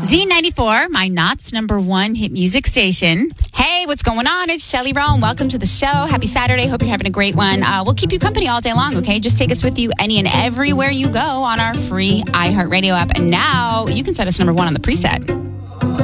Z94, my Knott's number one hit music station. Hey, what's going on? It's Shelly Roan. Welcome to the show. Happy Saturday. Hope you're having a great one. We'll keep you company all day long, okay? Just take us with you any and everywhere you go on our free iHeartRadio app. And now you can set us number one on the preset.